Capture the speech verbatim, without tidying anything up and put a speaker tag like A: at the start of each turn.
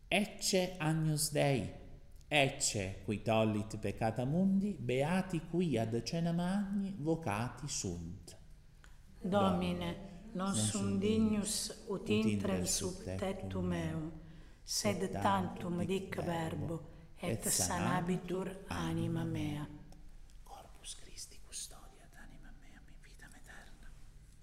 A: Ecce Agnus Dei, ecce qui tollit peccata mundi, beati qui ad cena magni vocati sunt.
B: Domine, non sum dignus ut intrem sub tectum meum, sed tantum dic verbo, et sanabitur anima mea.